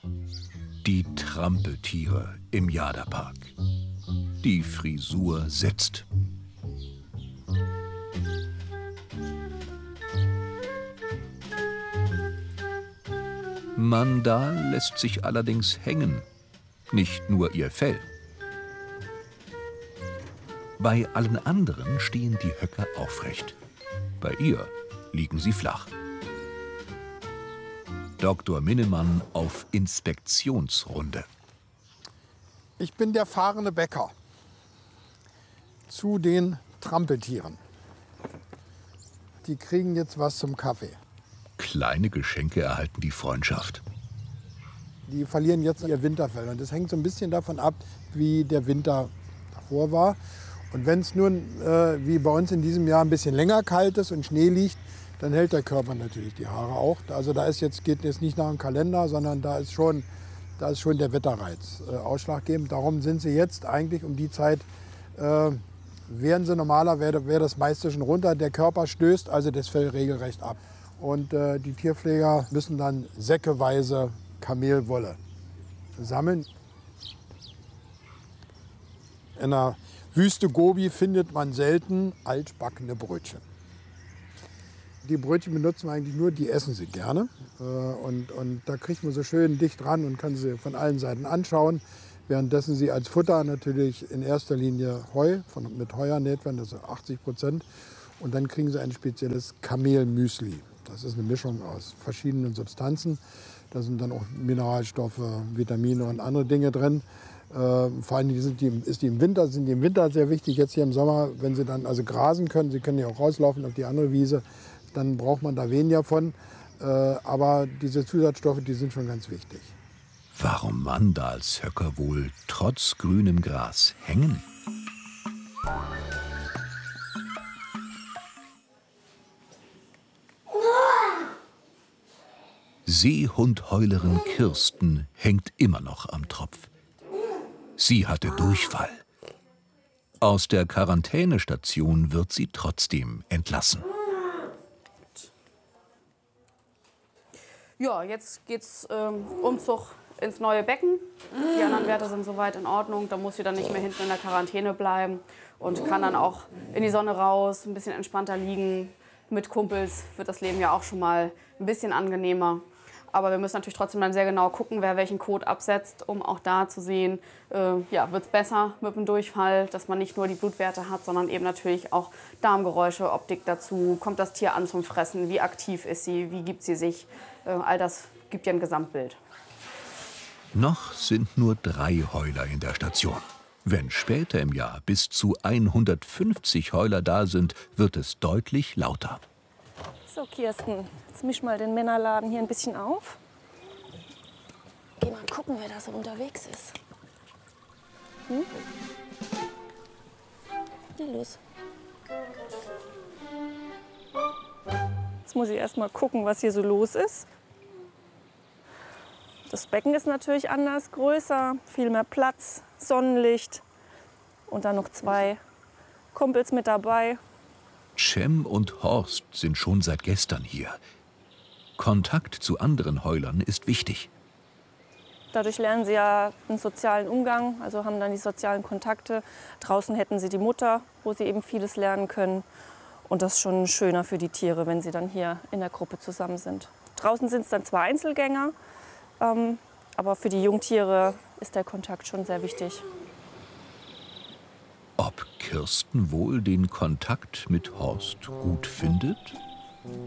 Die Trampeltiere im Jadapark. Die Frisur setzt. Mandal lässt sich allerdings hängen, nicht nur ihr Fell. Bei allen anderen stehen die Höcker aufrecht. Bei ihr liegen sie flach. Dr. Minnemann auf Inspektionsrunde. Ich bin der fahrende Bäcker zu den Trampeltieren. Die kriegen jetzt was zum Kaffee. Kleine Geschenke erhalten die Freundschaft. Die verlieren jetzt ihr Winterfell. Und das hängt so ein bisschen davon ab, wie der Winter davor war. Und wenn es nun, wie bei uns in diesem Jahr, ein bisschen länger kalt ist und Schnee liegt, dann hält der Körper natürlich die Haare auch. Also da ist geht jetzt nicht nach dem Kalender, sondern da ist schon der Wetterreiz ausschlaggebend. Darum sind sie jetzt eigentlich um die Zeit, wären sie normaler, wäre das meiste schon runter. Der Körper stößt also das Fell regelrecht ab. Und die Tierpfleger müssen dann säckeweise Kamelwolle sammeln. In der Wüste Gobi findet man selten altbackene Brötchen. Die Brötchen benutzen wir eigentlich nur, die essen sie gerne. Und da kriegt man so schön dicht dran und kann sie von allen Seiten anschauen. Währenddessen sie als Futter natürlich in erster Linie Heu, mit Heu ernährt werden, das ist 80%. Und dann kriegen sie ein spezielles Kamelmüsli. Das ist eine Mischung aus verschiedenen Substanzen. Da sind dann auch Mineralstoffe, Vitamine und andere Dinge drin. Vor allem sind die im Winter sehr wichtig. Jetzt hier im Sommer, wenn sie dann also grasen können, sie können ja auch rauslaufen auf die andere Wiese, dann braucht man da weniger von. Aber diese Zusatzstoffe, die sind schon ganz wichtig. Warum Mandals Höcker wohl trotz grünem Gras hängen? Seehundheulerin Kirsten hängt immer noch am Tropf. Sie hatte Durchfall. Aus der Quarantänestation wird sie trotzdem entlassen. Ja, jetzt geht's Umzug ins neue Becken. Die anderen Werte sind soweit in Ordnung. Da muss sie dann nicht mehr hinten in der Quarantäne bleiben und kann dann auch in die Sonne raus, ein bisschen entspannter liegen. Mit Kumpels wird das Leben ja auch schon mal ein bisschen angenehmer. Aber wir müssen natürlich trotzdem dann sehr genau gucken, wer welchen Code absetzt, um auch da zu sehen, ja, wird es besser mit dem Durchfall, dass man nicht nur die Blutwerte hat, sondern eben natürlich auch Darmgeräusche, Optik dazu. Kommt das Tier an zum Fressen? Wie aktiv ist sie? Wie gibt sie sich? All das gibt ja ein Gesamtbild. Noch sind nur 3 Heuler in der Station. Wenn später im Jahr bis zu 150 Heuler da sind, wird es deutlich lauter. So, Kirsten, jetzt misch mal den Männerladen hier ein bisschen auf. Geh mal gucken, wer da so unterwegs ist. Hm? Na los. Jetzt muss ich erst mal gucken, was hier so los ist. Das Becken ist natürlich anders, größer, viel mehr Platz, Sonnenlicht und dann noch 2 Kumpels mit dabei. Cem und Horst sind schon seit gestern hier. Kontakt zu anderen Heulern ist wichtig. Dadurch lernen sie ja einen sozialen Umgang, also haben dann die sozialen Kontakte. Draußen hätten sie die Mutter, wo sie eben vieles lernen können. Und das ist schon schöner für die Tiere, wenn sie dann hier in der Gruppe zusammen sind. Draußen sind es dann zwar Einzelgänger, aber für die Jungtiere ist der Kontakt schon sehr wichtig. Ob Kirsten wohl den Kontakt mit Horst gut findet?